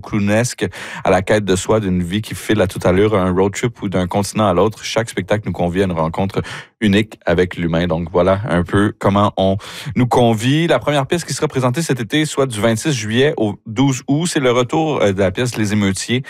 clownesque à la quête de soi d'une vie qui file à toute allure, un road trip ou d'un continent à l'autre. Chaque spectacle nous convie à une rencontre unique avec l'humain. Donc voilà un peu comment on nous convie. La première pièce qui sera présentée cet été, soit du 26 juillet au 12 août, c'est le retour de la pièce Les Émeutiers,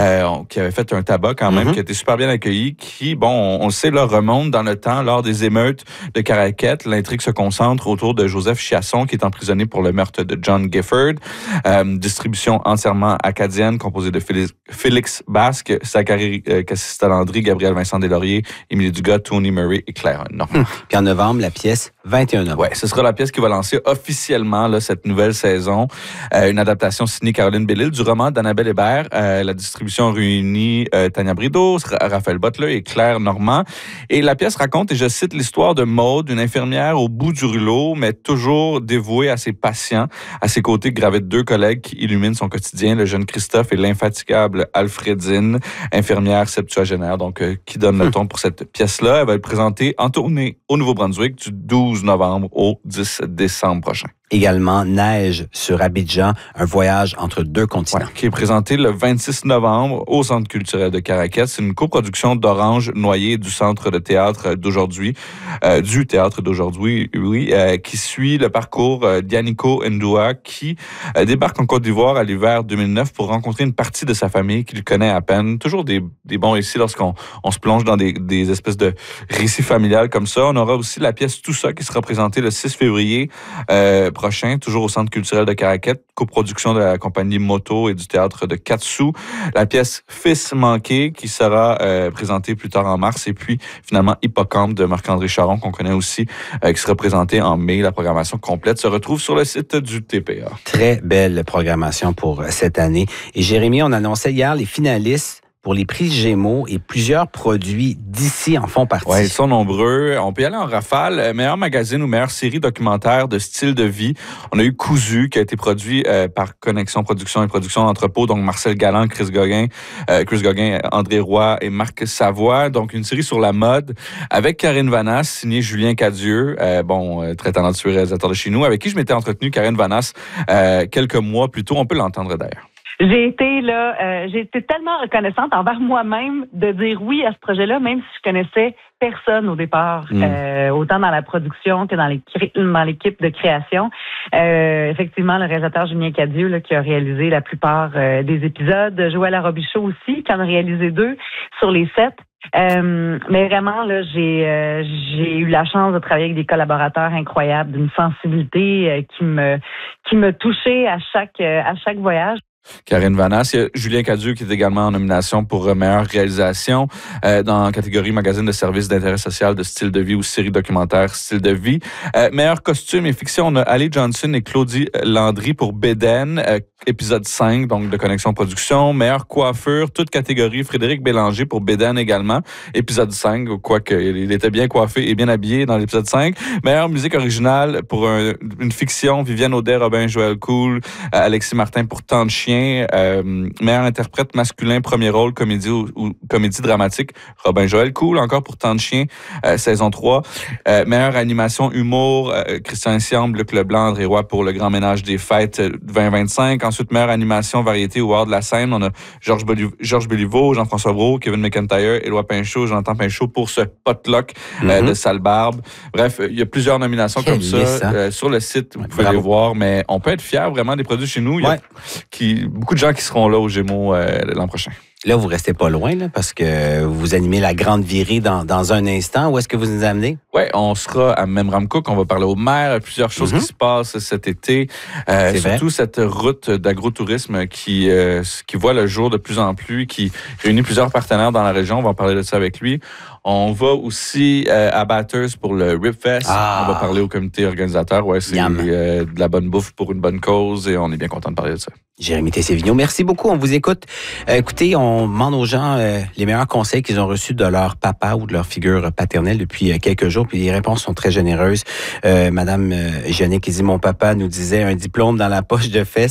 qui avait fait un tabac quand même, qui a été super bien accueilli, qui, bon, on le sait, là, remonte dans le temps lors des émeutes de Caraquette. L'intrigue se concentre autour de Joseph Chiasson, qui est emprisonné pour le meurtre de John Gifford. Distribution entièrement acadienne, composée de Félix Basque, Zachary Cassistalandry, Gabriel Vincent Deslauriers, Émilie Dugas, Tony Murray et Claire Normand. Puis en novembre, la pièce 21 novembre. Oui, ce sera la pièce qui va lancer officiellement là, cette nouvelle saison. Une adaptation signée Caroline Bellil du roman d'Annabelle Hébert. La distribution réunit Tania Brideau, Raphaël Butler et Claire Normand. Et la pièce raconte, et je cite, l'histoire de Maude, une infirmière au bout du rouleau, mais toujours dévouée à ses patients. À ses côtés gravitent deux collègues qui illuminent son quotidien, le jeune Christophe et l'infatigable Alfredine, infirmière septuagénaire, donc qui donne le ton pour cette pièce-là. Elle va être présentée en tournée au Nouveau-Brunswick du 12 novembre au 10 décembre prochain. Également, Neige sur Abidjan, un voyage entre deux continents. Ouais, qui est présenté le 26 novembre au Centre culturel de Caraquette. C'est une coproduction d'Orange Noyer du Centre de théâtre d'aujourd'hui, du théâtre d'aujourd'hui, oui, qui suit le parcours d'Yannico Ndua, qui débarque en Côte d'Ivoire à l'hiver 2009 pour rencontrer une partie de sa famille qu'il connaît à peine. Toujours des bons récits lorsqu'on se plonge dans des espèces de récits familiales comme ça. On aura aussi la pièce Tout ça qui sera présentée le 6 février prochain, toujours au Centre culturel de Caraquette, coproduction de la compagnie Moto et du théâtre de Katsou. La pièce Fils manqué qui sera présentée plus tard en mars. Et puis, finalement, Hippocampe de Marc-André Charon, qu'on connaît aussi, qui sera présenté en mai. La programmation complète se retrouve sur le site du TPA. Très belle programmation pour cette année. Et Jérémy, on annonçait hier les finalistes pour les prix Gémeaux et plusieurs produits d'ici en font partie. Oui, ils sont nombreux. On peut y aller en rafale. Meilleur magazine ou meilleure série documentaire de style de vie. On a eu Cousu, qui a été produit par Connexion Production et Production Entrepôt. Donc, Marcel Galland, Chris Gauguin, André Roy et Marc Savoie. Donc, une série sur la mode avec Karine Vanasse, signée Julien Cadieux, très talentueux réalisateur de chez nous, avec qui je m'étais entretenu, Karine Vanasse, quelques mois plus tôt. On peut l'entendre d'ailleurs. J'ai été tellement reconnaissante envers moi-même de dire oui à ce projet-là, même si je connaissais personne au départ, autant dans la production que dans l'équipe de création. Effectivement, le réalisateur Julien Cadieux là, qui a réalisé la plupart des épisodes, Joël Robichaud aussi, qui en a réalisé 2 sur les 7. Mais vraiment, là, j'ai eu la chance de travailler avec des collaborateurs incroyables, d'une sensibilité qui me touchait à chaque voyage. Karine Vanasse. Il y a Julien Cadieux qui est également en nomination pour meilleure réalisation dans la catégorie magazine de services d'intérêt social de style de vie ou série documentaire style de vie. Meilleur costume et fiction, on a Ali Johnson et Claudie Landry pour Bédaine, épisode 5, donc de Connexion Production. Meilleure coiffure, toute catégorie, Frédéric Bélanger pour Bédaine également, épisode 5, quoique il était bien coiffé et bien habillé dans l'épisode 5. Meilleure musique originale pour une fiction, Viviane Audet, Robin Joël Cool, Alexis Martin pour Tant de chiens. Meilleur interprète masculin, premier rôle, comédie ou comédie dramatique, Robin Joël Cool, encore pour Tant de chiens, saison 3. Meilleure animation humour, Christian Siamble, Luc Leblanc, André Roy pour Le Grand Ménage des Fêtes 2025. Ensuite, meilleure animation variété ou hors de la scène, on a Georges Béliveau, Jean-François Brault, Kevin McIntyre, Éloi Pinchot, Jonathan Pinchot pour ce potluck de Sale Barbe. Bref, il y a plusieurs nominations comme ça sur le site, vous pouvez les voir, mais on peut être fiers vraiment des produits chez nous. Il y a beaucoup de gens qui seront là aux Gémeaux l'an prochain. Là, vous restez pas loin, là, parce que vous animez la grande virée dans un instant. Où est-ce que vous nous amenez? Oui, on sera à Memramcook. On va parler au maire. Plusieurs choses qui se passent cet été. Surtout cette route d'agrotourisme qui voit le jour de plus en plus, qui réunit plusieurs partenaires dans la région. On va en parler de ça avec lui. On va aussi à Bathurst pour le Ribfest. On va parler au comité organisateur. Ouais, c'est de la bonne bouffe pour une bonne cause et on est bien content de parler de ça. Jérémy Tessé-Vigneault, merci beaucoup. On vous écoute. Écoutez, on demande aux gens les meilleurs conseils qu'ils ont reçus de leur papa ou de leur figure paternelle depuis quelques jours, puis les réponses sont très généreuses. Madame Jeannick qui dit « Mon papa nous disait un diplôme dans la poche de fesses,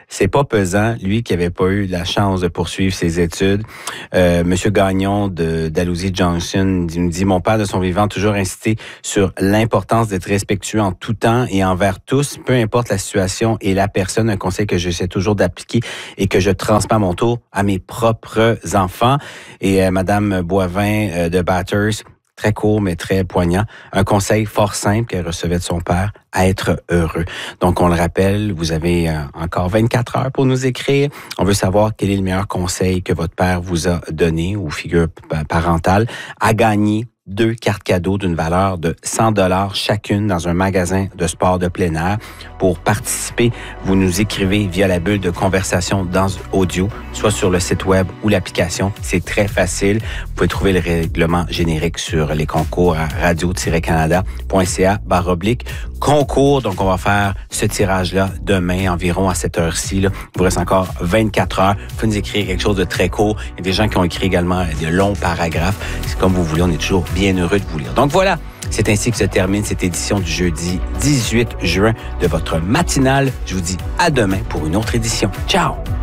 c'est pas pesant. Lui qui avait pas eu la chance de poursuivre ses études. Monsieur Gagnon de Dalhousie Johnson nous dit, mon père de son vivant a toujours insisté sur l'importance d'être respectueux en tout temps et envers tous, peu importe la situation et la personne. Un conseil que j'essaie toujours d'appliquer et que je transmets à mon tour à mes propres enfants. Et Madame Boivin de Batters, très court, mais très poignant. Un conseil fort simple qu'elle recevait de son père, à être heureux. Donc, on le rappelle, vous avez encore 24 heures pour nous écrire. On veut savoir quel est le meilleur conseil que votre père vous a donné ou figure parentale à gagner 2 cartes cadeaux d'une valeur de 100$ chacune dans un magasin de sport de plein air. Pour participer, vous nous écrivez via la bulle de conversation dans audio, soit sur le site web ou l'application. C'est très facile. Vous pouvez trouver le règlement générique sur les concours à radio-canada.ca/concours. Donc, on va faire ce tirage-là demain environ à cette heure-ci. Là. Il vous reste encore 24 heures. Vous pouvez nous écrire quelque chose de très court. Il y a des gens qui ont écrit également de longs paragraphes. C'est comme vous voulez, on est toujours bien heureux de vous lire. Donc voilà, c'est ainsi que se termine cette édition du jeudi 18 juin de votre matinale. Je vous dis à demain pour une autre édition. Ciao!